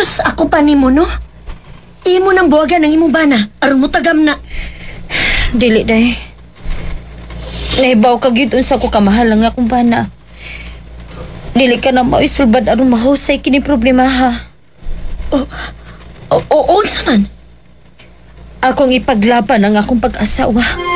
Sus, ako pa ni mo, no? Imo nang buwagan ng imong bana, aron mo tagam na. Dili, day. Nahibaw ka gyud unsa ko kamahal nga akong bana. Dili ka na maisulbad aron mahusay kini problema, ha? Oo, unsa man? Akong ipaglaban ang akong pag-asawa.